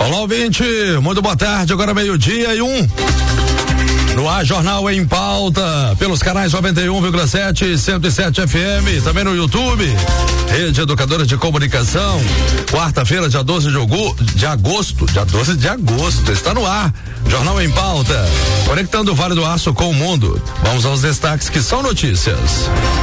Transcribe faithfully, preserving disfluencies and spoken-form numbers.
Olá, ouvinte, muito boa tarde, agora meio-dia e um. No ar, Jornal em Pauta, pelos canais noventa e um vírgula sete e cento e sete F M, também no YouTube, Rede Educadora de Comunicação, quarta-feira, dia doze de, ogu, de agosto, dia doze de agosto, está no ar, Jornal em Pauta, conectando o Vale do Aço com o mundo. Vamos aos destaques que são notícias.